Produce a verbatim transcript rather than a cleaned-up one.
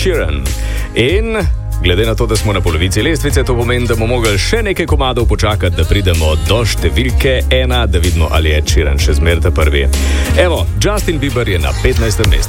Sheeran. In glede na to, da smo na polovici lestvice, to pomeni, da bomo mogli še nekaj komadov počakati, da pridemo do številke ena, da vidimo, ali je Ed Sheeran še zmeraj ta prvi. Evo, Justin Bieber je na petnajstem mestu.